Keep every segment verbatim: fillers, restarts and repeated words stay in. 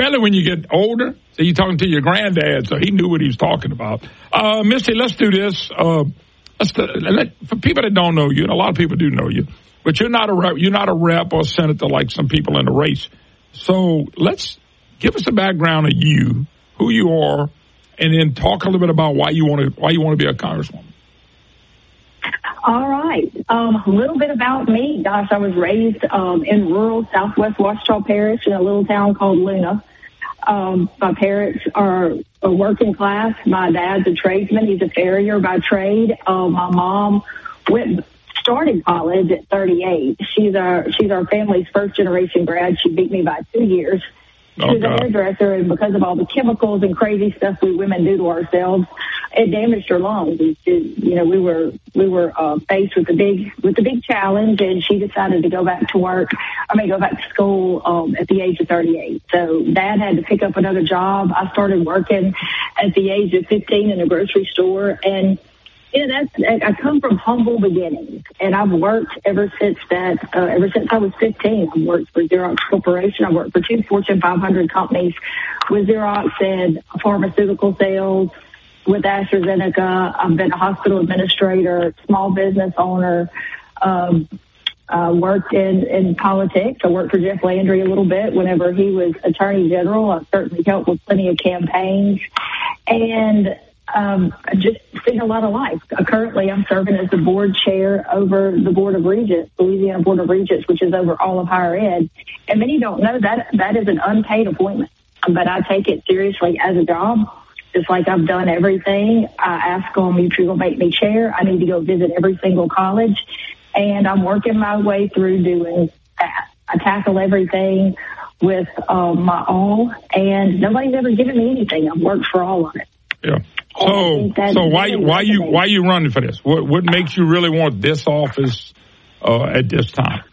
especially when you get older. So you're talking to your granddad, so he knew what he was talking about. Uh, Misty, let's do this. Uh, let's do, let, for people that don't know you, and a lot of people do know you, but you're not a rep, you're not a rep or senator like some people in the race. So let's give us a background of you, who you are, and then talk a little bit about why you want to why you want to be a congresswoman. All right. Um, a little bit about me. Gosh, I was raised um, in rural southwest Ouachita Parish in a little town called Luna. Um, my parents are a working class. My dad's a tradesman. He's a farrier by trade. Uh, my mom went started college at thirty-eight. She's our she's our family's first generation grad. She beat me by two years. She was a hairdresser, and because of all the chemicals and crazy stuff we women do to ourselves, it damaged her lungs. And she, you know, we were we were uh, faced with a big with a big challenge, and she decided to go back to work. I mean, go back to school um, at the age of thirty-eight. So Dad had to pick up another job. I started working at the age of fifteen in a grocery store, and you know, that's, I come from humble beginnings, and I've worked ever since that, uh, ever since I was fifteen. I've worked for Xerox Corporation. I've worked for two Fortune five hundred companies with Xerox and pharmaceutical sales with AstraZeneca. I've been a hospital administrator, small business owner, um, uh, worked in, in politics. I worked for Jeff Landry a little bit whenever he was Attorney General. I certainly helped with plenty of campaigns, and Um, just seen a lot of life. Uh, currently, I'm serving as the board chair over the Board of Regents, Louisiana Board of Regents, which is over all of higher ed. And many don't know that that is an unpaid appointment, but I take it seriously as a job. Just like I've done everything, I ask them, if you're going to make me chair, I need to go visit every single college. And I'm working my way through doing that. I tackle everything with um, my all, and nobody's ever given me anything. I've worked for all of it. Yeah. So, so why why you why you running for this? What what makes you really want this office uh, at this time?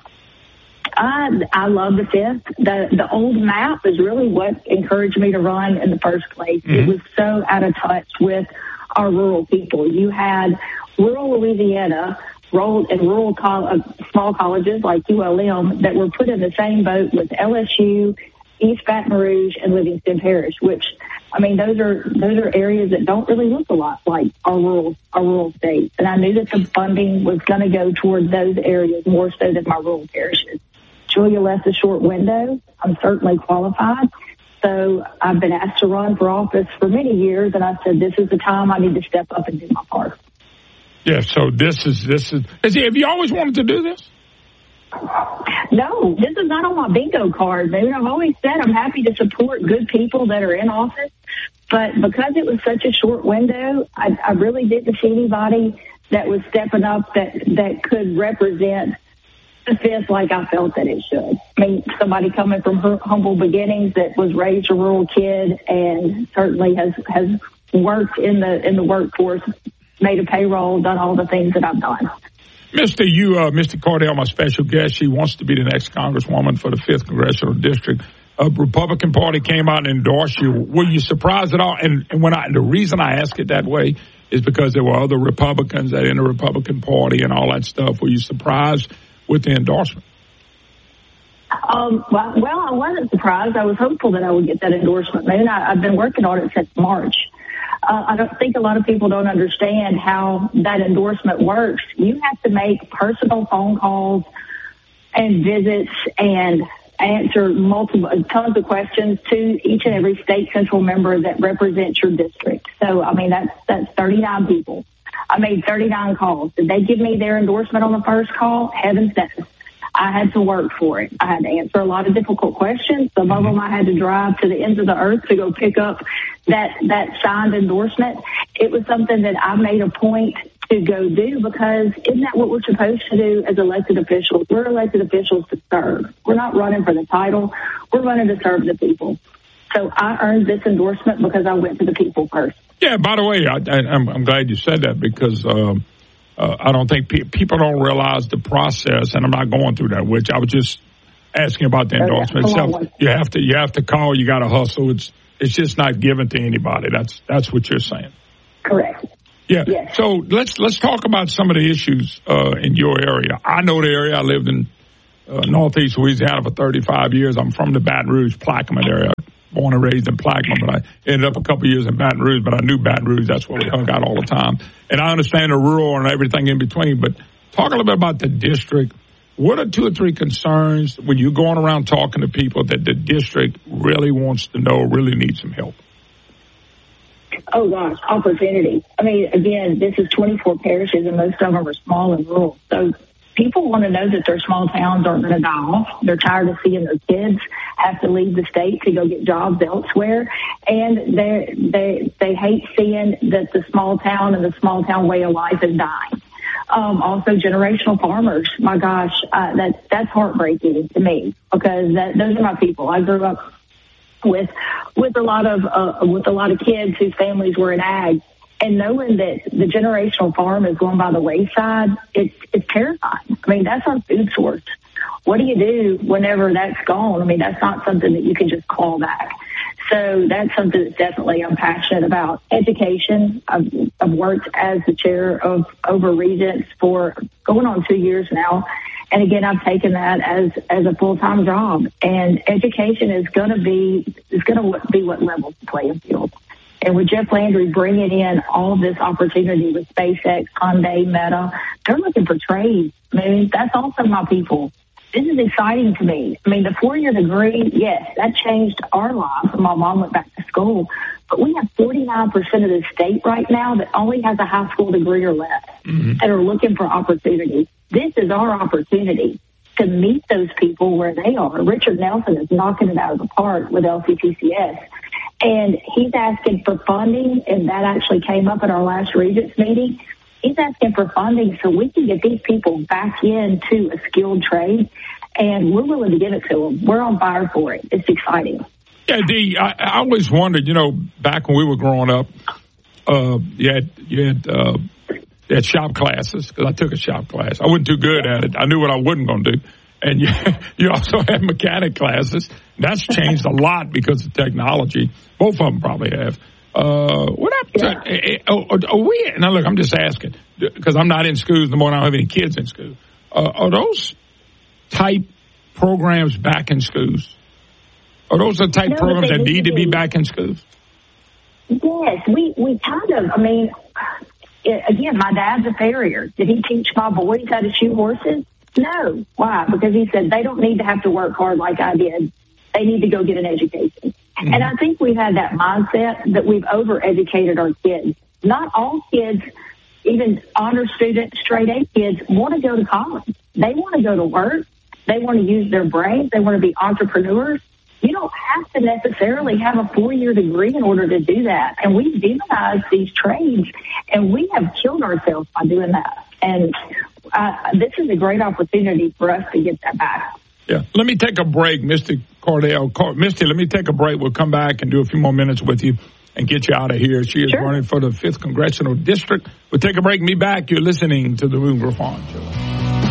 I I love the fifth. The the old map is really what encouraged me to run in the first place. Mm-hmm. It was so out of touch with our rural people. You had rural Louisiana, rural and rural col- uh, small colleges like U L M that were put in the same boat with L S U, East Baton Rouge, and Livingston Parish, which, I mean, those are those are areas that don't really look a lot like our rural our rural states. And I knew that the funding was going to go toward those areas more so than my rural parishes. Julia left a short window. I'm certainly qualified. So I've been asked to run for office for many years, and I said, this is the time I need to step up and do my part. Yeah, so this is, this is, is have you always wanted to do this? No, this is not on my bingo card, dude. I've always said I'm happy to support good people that are in office, but because it was such a short window, I, I really didn't see anybody that was stepping up that, that could represent the fifth like I felt that it should. I mean, somebody coming from her humble beginnings that was raised a rural kid and certainly has, has worked in the in the workforce, made a payroll, done all the things that I've done. Mister You, uh, Mister Cardell, my special guest, she wants to be the next congresswoman for the fifth Congressional District. A Republican Party came out and endorsed you. Were you surprised at all? And, and when I, the reason I ask it that way is because there were other Republicans that in the Republican Party and all that stuff. Were you surprised with the endorsement? Um, well, well, I wasn't surprised. I was hopeful that I would get that endorsement. Man, I, I've been working on it since March. Uh, I don't think a lot of people don't understand how that endorsement works. You have to make personal phone calls and visits and answer multiple, tons of questions to each and every state central member that represents your district. So, I mean, that's, that's thirty-nine people. I made thirty-nine calls. Did they give me their endorsement on the first call? Heavens knows. I had to work for it. I had to answer a lot of difficult questions. Some of them I had to drive to the ends of the earth to go pick up that, that signed endorsement. It was something that I made a point to go do because isn't that what we're supposed to do as elected officials? We're elected officials to serve. We're not running for the title. We're running to serve the people. So I earned this endorsement because I went to the people first. Yeah, by the way, I, I, I'm, I'm glad you said that because um, uh, I don't think pe- people don't realize the process, and I'm not going through that, which I was just asking about the endorsement itself. Oh, yeah. You have to you have to call, you got to hustle. It's it's just not given to anybody. That's that's what you're saying. Correct. Yeah. Yes. So let's let's talk about some of the issues uh, in your area. I know the area. I lived in uh, Northeast Louisiana for thirty-five years. I'm from the Baton Rouge, Plaquemine area. Born and raised in Plaquemine, but I ended up a couple years in Baton Rouge, but I knew Baton Rouge. That's where we hung out all the time. And I understand the rural and everything in between, but talk a little bit about the district. What are two or three concerns when you're going around talking to people that the district really wants to know, really needs some help? Oh, gosh, opportunity. I mean, again, this is twenty-four parishes, and most of them are small and rural. So people want to know that their small towns aren't going to die off. They're tired of seeing their kids have to leave the state to go get jobs elsewhere. And they they they hate seeing that the small town and the small town way of life is dying. Um, also, generational farmers. My gosh, uh, that, that's heartbreaking to me because that, those are my people. I grew up with with a lot of uh, with a lot of kids whose families were in ag. And knowing that the generational farm is going by the wayside, it's, it's terrifying. I mean, that's our food source. What do you do whenever that's gone? I mean, that's not something that you can just call back. So that's something that definitely I'm passionate about. Education. I've, I've worked as the chair of Over Regents for going on two years now. And again, I've taken that as, as a full-time job. And education is going to be, is going to be what levels the playing field. And with Jeff Landry bringing in all of this opportunity with SpaceX, Hyundai, Meta, they're looking for trades. I mean, that's also my people. This is exciting to me. I mean, the four-year degree, yes, that changed our lives. My mom went back to school. But we have forty-nine percent of the state right now that only has a high school degree or less mm-hmm. that are looking for opportunity. This is our opportunity to meet those people where they are. Richard Nelson is knocking it out of the park with L C T C S. And he's asking for funding, and that actually came up at our last Regents meeting. He's asking for funding so we can get these people back into a skilled trade, and we're willing to give it to them. We're on fire for it. It's exciting. Yeah, Dee, I, I always wondered, you know, back when we were growing up, uh, you had, you had, uh, you had shop classes, because I took a shop class. I wasn't too good at it. I knew what I wasn't going to do. And you, you also had mechanic classes. That's changed a lot because of technology. Both of them probably have. Uh, what happened to, yeah. are, are we, now look, I'm just asking, because I'm not in schools no more, and I don't have any kids in school. Uh, are those type programs back in schools? Are those the type no, programs that need to be. be back in schools? Yes, we, we kind of, I mean, it, again, my dad's a farrier. Did he teach my boys how to shoe horses? No. Why? Because he said they don't need to have to work hard like I did. They need to go get an education. Mm-hmm. And I think we've had that mindset that we've overeducated our kids. Not all kids, even honor students, straight A kids, want to go to college. They want to go to work. They want to use their brains. They want to be entrepreneurs. You don't have to necessarily have a four-year degree in order to do that. And we've demonized these trades, and we have killed ourselves by doing that. And uh, this is a great opportunity for us to get that back. Yeah. Let me take a break, Misty Cordell. Misty, let me take a break. We'll come back and do a few more minutes with you and get you out of here. She is sure. running for the fifth Congressional District. We'll take a break and be back. You're listening to the Ruben Griffon Show.